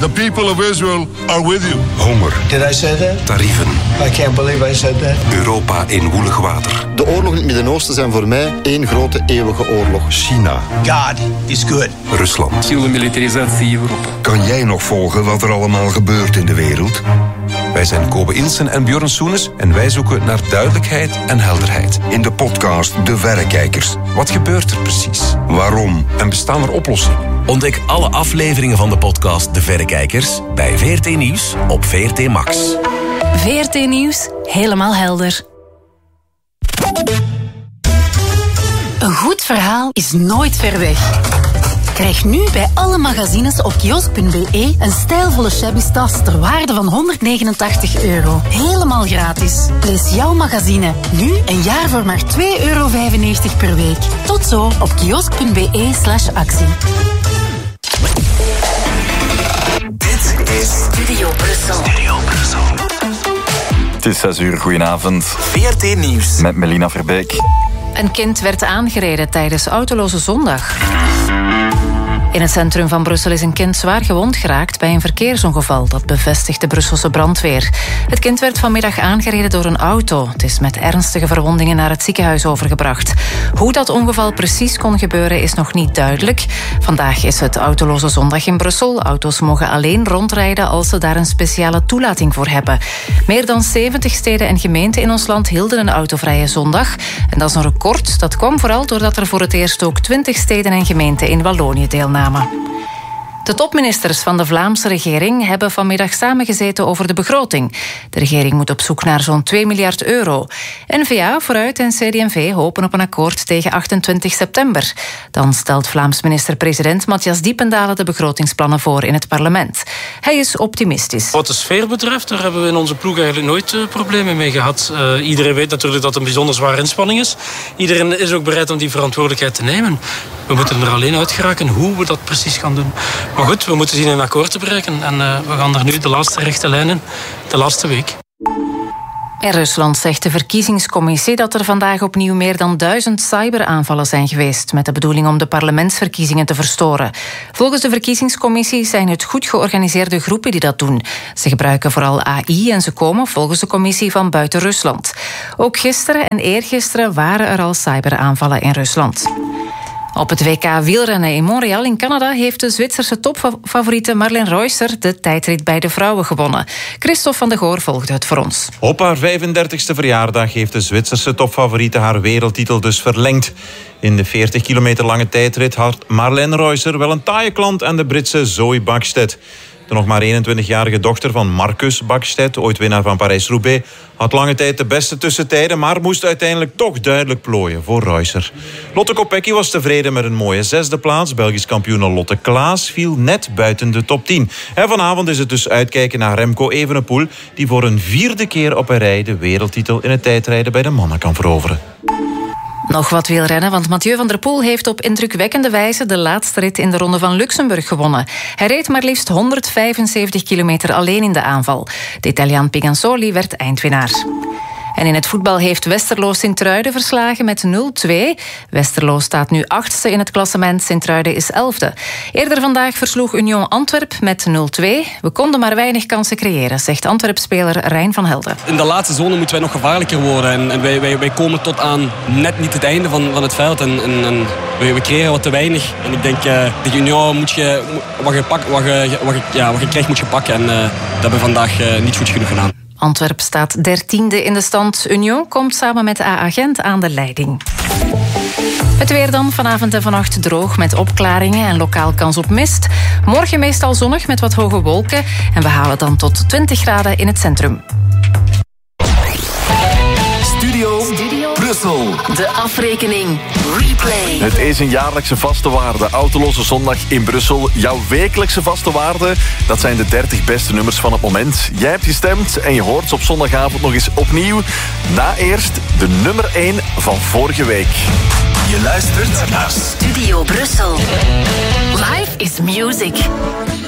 The people of Israel are with you. Honger. Did I say that? Tarieven. I can't believe I said that. Europa in woelig water. De oorlog in het Midden-Oosten zijn voor mij één grote eeuwige oorlog. China. God is good. Rusland. Militarisatie Europa. Kan jij nog volgen wat er allemaal gebeurt in de wereld? Wij zijn Kobe Ilsen en Björn Soenes en wij zoeken naar duidelijkheid en helderheid. In de podcast De Verrekijkers. Wat gebeurt er precies? Waarom? En bestaan er oplossingen? Ontdek alle afleveringen van de podcast De Verrekijkers bij VRT Nieuws op VRT Max. VRT Nieuws, helemaal helder. Een goed verhaal is nooit ver weg. Krijg nu bij alle magazines op kiosk.be een stijlvolle shabby tas ter waarde van €189. Helemaal gratis. Lees jouw magazine nu een jaar voor maar €2,95 per week. Tot zo op kiosk.be/actie. Dit is Studio Brussel. Het is 6 uur, goedenavond. VRT Nieuws. Met Melina Verbeek. Een kind werd aangereden tijdens Autoloze Zondag. In het centrum van Brussel is een kind zwaar gewond geraakt bij een verkeersongeval. Dat bevestigt de Brusselse brandweer. Het kind werd vanmiddag aangereden door een auto. Het is met ernstige verwondingen naar het ziekenhuis overgebracht. Hoe dat ongeval precies kon gebeuren is nog niet duidelijk. Vandaag is het Autoloze Zondag in Brussel. Auto's mogen alleen rondrijden als ze daar een speciale toelating voor hebben. Meer dan 70 steden en gemeenten in ons land hielden een autovrije zondag. En dat is een record. Dat kwam vooral doordat er voor het eerst ook 20 steden en gemeenten in Wallonië deelnamen. De topministers van de Vlaamse regering hebben vanmiddag samengezeten over de begroting. De regering moet op zoek naar zo'n €2 miljard. N-VA, Vooruit en CD&V hopen op een akkoord tegen 28 september. Dan stelt Vlaams minister-president Matthias Diependalen de begrotingsplannen voor in het parlement. Hij is optimistisch. Wat de sfeer betreft, daar hebben we in onze ploeg eigenlijk nooit problemen mee gehad. Iedereen weet natuurlijk dat het een bijzonder zware inspanning is. Iedereen is ook bereid om die verantwoordelijkheid te nemen. We moeten er alleen uit geraken hoe we dat precies gaan doen. Maar goed, we moeten zien een akkoord te bereiken. En we gaan er nu de laatste rechte lijnen, de laatste week. In Rusland zegt de verkiezingscommissie dat er vandaag opnieuw meer dan 1000 cyberaanvallen zijn geweest, met de bedoeling om de parlementsverkiezingen te verstoren. Volgens de verkiezingscommissie zijn het goed georganiseerde groepen die dat doen. Ze gebruiken vooral AI en ze komen volgens de commissie van buiten Rusland. Ook gisteren en eergisteren waren er al cyberaanvallen in Rusland. Op het WK wielrennen in Montreal in Canada heeft de Zwitserse topfavoriete Marlene Reusser de tijdrit bij de vrouwen gewonnen. Christophe van de Goor volgde het voor ons. Op haar 35e verjaardag heeft de Zwitserse topfavoriete haar wereldtitel dus verlengd. In de 40 kilometer lange tijdrit had Marlene Reusser wel een taaie klant aan de Britse Zoe Bachstedt. De nog maar 21-jarige dochter van Marcus Bachstedt, ooit winnaar van Parijs-Roubaix, had lange tijd de beste tussentijden, maar moest uiteindelijk toch duidelijk plooien voor Reusser. Lotte Kopecky was tevreden met een mooie 6e plaats. Belgisch kampioene Lotte Klaas viel net buiten de top 10. En vanavond is het dus uitkijken naar Remco Evenepoel, die voor een 4e keer op een rij de wereldtitel in het tijdrijden bij de mannen kan veroveren. Nog wat wielrennen, want Mathieu van der Poel heeft op indrukwekkende wijze de laatste rit in de Ronde van Luxemburg gewonnen. Hij reed maar liefst 175 kilometer alleen in de aanval. De Italiaan Pigansoli werd eindwinnaar. En in het voetbal heeft Westerlo Sint-Truiden verslagen met 0-2. Westerlo staat nu 8e in het klassement, Sint-Truiden is 11e. Eerder vandaag versloeg Union Antwerp met 0-2. We konden maar weinig kansen creëren, zegt Antwerp-speler Rijn van Helden. In de laatste zone moeten wij nog gevaarlijker worden. En wij komen tot aan net niet het einde van het veld. En we creëren wat te weinig. En ik denk, de Union moet je wat je krijgt moet je pakken. En dat hebben we vandaag niet goed genoeg gedaan. Antwerp staat 13e in de stand. Union komt samen met AA Gent aan de leiding. Het weer dan, vanavond en vannacht droog met opklaringen en lokaal kans op mist. Morgen meestal zonnig met wat hoge wolken. En we halen dan tot 20 graden in het centrum. Studio Brussel. De afrekening. Replay. Het is een jaarlijkse vaste waarde. Autoloze Zondag in Brussel. Jouw wekelijkse vaste waarde, dat zijn de 30 beste nummers van het moment. Jij hebt gestemd en je hoort ze op zondagavond nog eens opnieuw. Na eerst de nummer 1 van vorige week. Je luistert naar Studio Brussel. Life is music.